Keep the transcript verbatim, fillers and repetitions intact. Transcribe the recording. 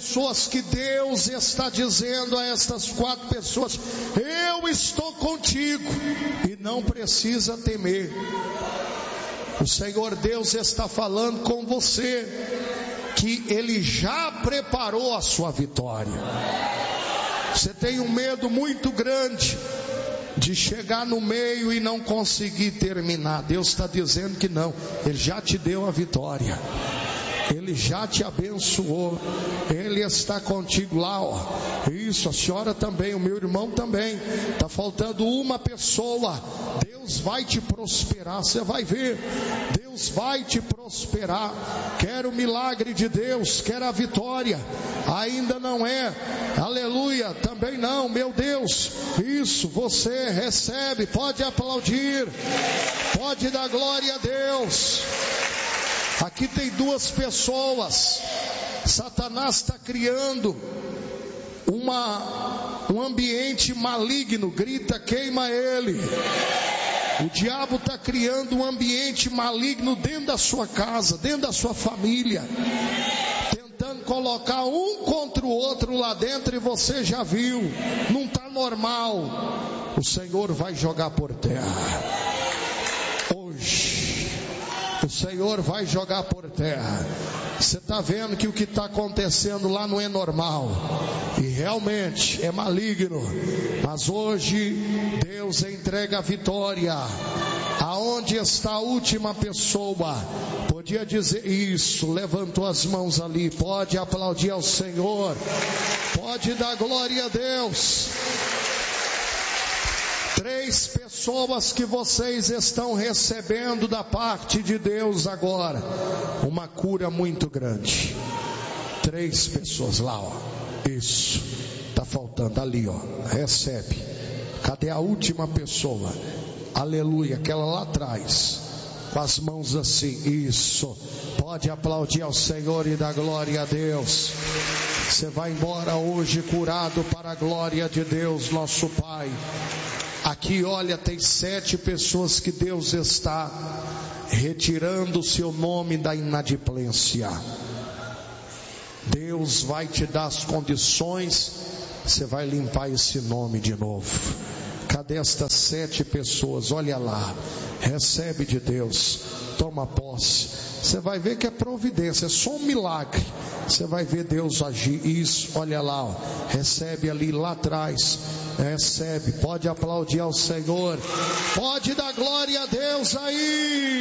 pessoas que Deus está dizendo a estas quatro pessoas: eu estou contigo e não precisa temer. O Senhor Deus está falando com você que Ele já preparou a sua vitória. Você tem um medo muito grande de chegar no meio e não conseguir terminar. Deus está dizendo que não, Ele já te deu a vitória, Ele já te abençoou, Ele está contigo lá, ó. Isso, a senhora também, o meu irmão também. Está faltando uma pessoa. Deus vai te prosperar, você vai ver. Deus vai te prosperar. Quer o milagre de Deus, quer a vitória. Ainda não é, aleluia, também não, meu Deus. Isso, você recebe, pode aplaudir, pode dar glória a Deus. Aqui tem duas pessoas. Satanás está criando uma, um ambiente maligno. Grita, queima ele. O diabo está criando um ambiente maligno dentro da sua casa, dentro da sua família, tentando colocar um contra o outro lá dentro, e você já viu, não está normal. O Senhor vai jogar por terra hoje. O Senhor vai jogar por terra. Você está vendo que o que está acontecendo lá não é normal, e realmente é maligno, mas hoje Deus entrega a vitória. Aonde está a última pessoa? Podia dizer isso, levantou as mãos ali, pode aplaudir ao Senhor, pode dar glória a Deus. Três pessoas que vocês estão recebendo da parte de Deus agora, uma cura muito grande. Três pessoas lá, ó. Isso, está faltando ali, ó. Recebe. Cadê a última pessoa? Aleluia, aquela lá atrás, com as mãos assim. Isso, pode aplaudir ao Senhor e dar glória a Deus. Você vai embora hoje curado para a glória de Deus, nosso Pai. Aqui, olha, tem sete pessoas que Deus está retirando o seu nome da inadimplência. Deus vai te dar as condições, você vai limpar esse nome de novo. Cadê estas sete pessoas? Olha lá, recebe de Deus, toma posse. Você vai ver que é providência, é só um milagre. Você vai ver Deus agir. Isso, olha lá, ó. Recebe ali lá atrás. Recebe, pode aplaudir ao Senhor, pode dar glória a Deus aí.